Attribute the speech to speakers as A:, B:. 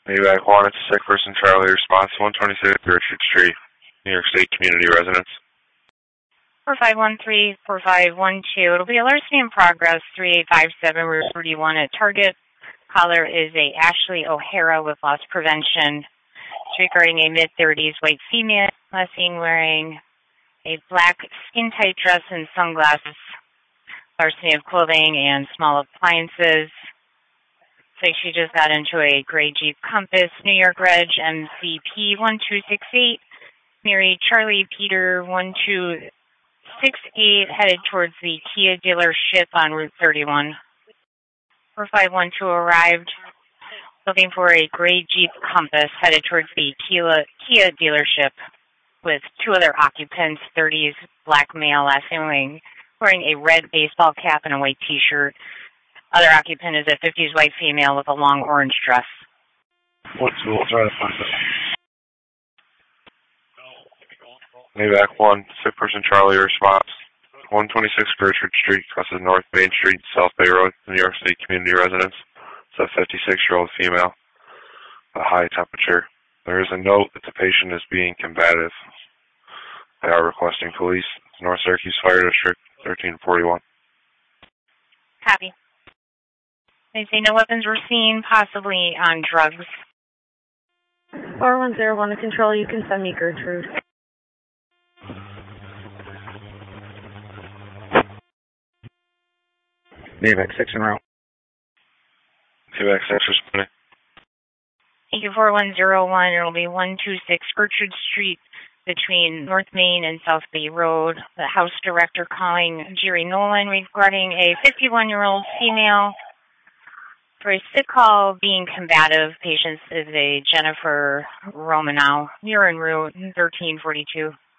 A: AVAC 1, it's a sick person, Charlie. Response 126 Gertrude Street, New York State Community Residence.
B: 4513-4512. It'll be a larceny in progress, 3857 Route 31 at Target. Caller is a Ashley O'Hara with loss prevention. It's regarding a mid-30s white female, last seen wearing a black skin-tight dress and sunglasses. Larceny of clothing and small appliances. So she just got into a gray Jeep Compass, New York Reg, MCP 1268. Mary Charlie Peter 1268, headed towards the Kia dealership on Route 31. 4512 arrived, looking for a gray Jeep Compass, headed towards the Kia dealership with two other occupants, 30s, black male, last name wearing a red baseball cap and a white T-shirt. Other occupant is a 50s white female with a long orange dress.
A: What's the try to find it? AVAC 1, sick person Charlie, response 126 Gertrude Street, crosses North Main Street, South Bay Road, New York State Community Residence. It's a 56-year-old female, a high temperature. There is a note that the patient is being combative. They are requesting police. North Syracuse Fire District, 1341.
B: Copy. They say no weapons were seen, possibly on drugs.
C: 4101 to control, you can send me Gertrude.
D: AVAC 6 en route.
A: AVAC 6 responding.
B: Thank you, 4101. It will be 126 Gertrude Street between North Main and South Bay Road. The house director calling Jerry Nolan regarding a 51-year-old female for a sick call being combative. Patient is a Jennifer Romanow. You're en route 1342.